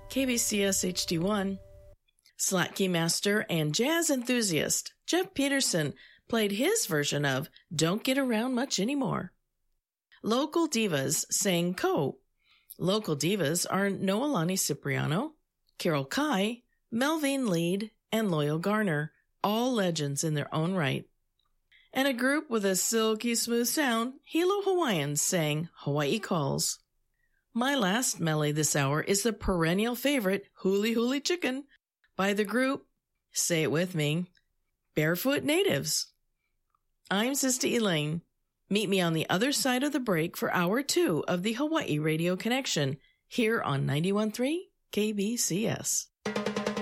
KBCS HD1. Slack master and jazz enthusiast Jeff Peterson played his version of Don't Get Around Much Anymore. Local divas sang Co. Local divas are Noelani Cipriano, Carol Kai, Melvin Lead, and Loyal Garner, all legends in their own right. And a group with a silky smooth sound, Hilo Hawaiians sang Hawaii Calls. My last melody this hour is the perennial favorite Huli Huli Chicken by the group, say it with me, Barefoot Natives. I'm Sister Elaine. Meet me on the other side of the break for hour 2 of the Hawaii Radio Connection here on 91.3 KBCS.